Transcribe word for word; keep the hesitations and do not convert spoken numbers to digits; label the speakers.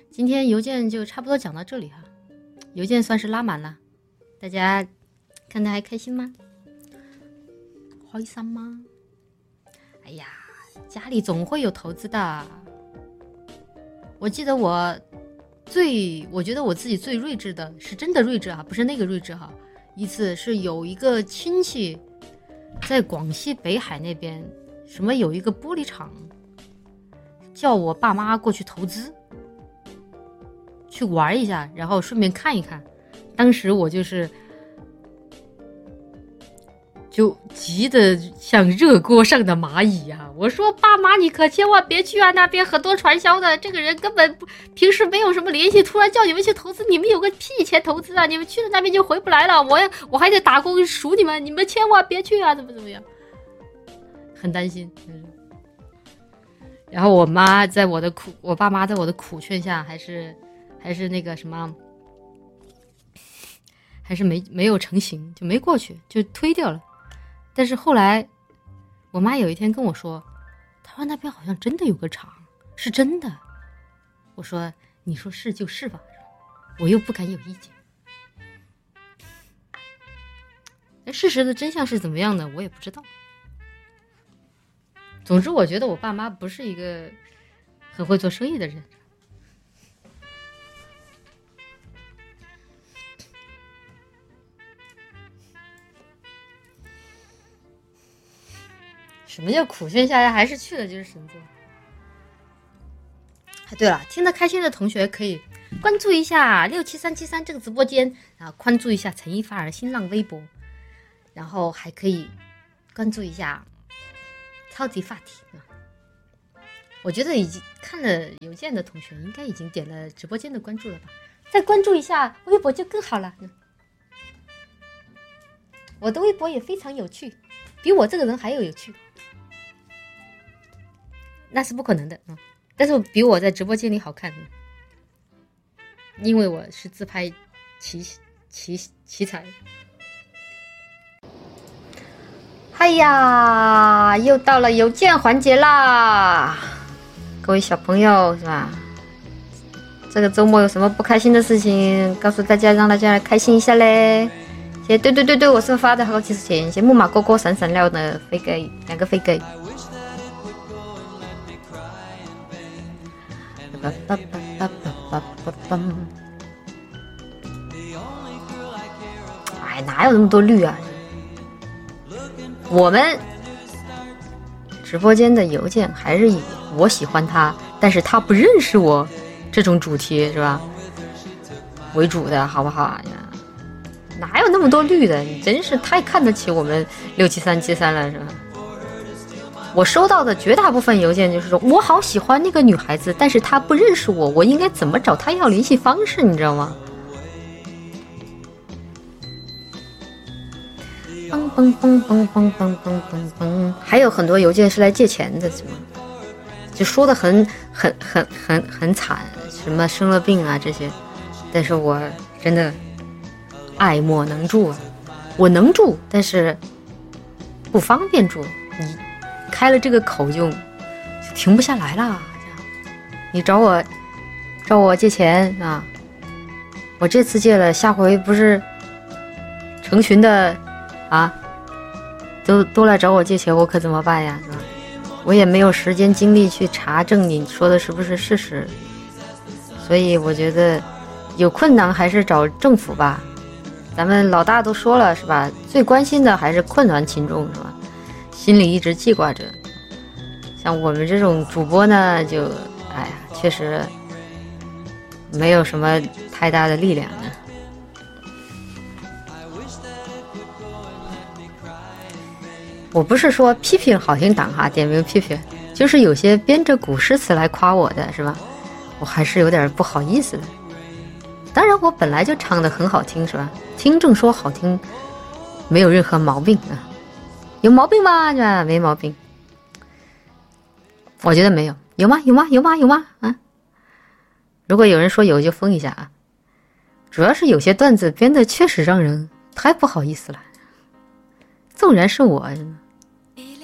Speaker 1: 今天邮件就差不多讲到这里哈，邮件算是拉满了，大家看得还开心吗？开心吗？哎呀，家里总会有投资的。我记得我最，我觉得我自己最睿智的是真的睿智啊，不是那个睿智哈。一次是有一个亲戚在广西北海那边，什么有一个玻璃厂，叫我爸妈过去投资，去玩一下，然后顺便看一看。当时我就是就急得像热锅上的蚂蚁啊！我说爸妈，你可千万别去啊，那边很多传销的，这个人根本不平时没有什么联系，突然叫你们去投资，你们有个屁钱投资啊！你们去了那边就回不来了，我我还得打工数你们，你们千万别去啊！怎么怎么样？很担心。嗯、然后我妈在我的苦，我爸妈在我的苦劝下，还是还是那个什么，还是没没有成型，就没过去，就推掉了。但是后来我妈有一天跟我说，她说那边好像真的有个厂，是真的。我说你说是就是吧，我又不敢有意见。那事实的真相是怎么样的我也不知道。总之我觉得我爸妈不是一个很会做生意的人。什么叫苦劝下来还是去了就是神作。对了，听得开心的同学可以关注一下六七三七三这个直播间，然后关注一下陈一发儿新浪微博，然后还可以关注一下超级发题。我觉得已经看了邮件的同学应该已经点了直播间的关注了吧，再关注一下微博就更好了。我的微博也非常有趣，比我这个人还有有趣，那是不可能的。嗯，但是比我在直播间里好看，因为我是自拍奇奇奇才。哎呀，又到了邮件环节啦！各位小朋友是吧？这个周末有什么不开心的事情，告诉大家，让大家开心一下嘞！谢，对对对对，我是发的好几次钱，谢木马勾勾闪闪亮的飞给两个飞给。哎，哪有那么多绿啊？我们直播间的邮件还是以我喜欢他，但是他不认识我这种主题是吧为主的，好不好呀？哪有那么多绿的？你真是太看得起我们六七三七三了是吧？我收到的绝大部分邮件就是说，我好喜欢那个女孩子，但是她不认识我，我应该怎么找她要联系方式，你知道吗？嘣嘣嘣嘣嘣嘣嘣嘣嘣，还有很多邮件是来借钱的，是吗？就说的很很很很很惨，什么生了病啊这些，但是我真的爱莫能助啊，我能助，但是不方便助，你开了这个口就就停不下来啦。这样，你找我找我借钱啊，我这次借了，下回不是成群的啊，都都来找我借钱，我可怎么办呀？是吧？我也没有时间精力去查证你说的是不是事实，所以我觉得有困难还是找政府吧。咱们老大都说了是吧？最关心的还是困难群众是吧？心里一直记挂着。像我们这种主播呢，就哎呀，确实没有什么太大的力量呢。我不是说批评好听党哈，点名批评，就是有些编着古诗词来夸我的是吧？我还是有点不好意思的。当然我本来就唱得很好听是吧？听众说好听没有任何毛病啊，有毛病吗？是吧？没毛病，我觉得没有。有吗？有吗？有吗？有吗？啊！如果有人说有就封一下啊。主要是有些段子编的确实让人太不好意思了，纵然是我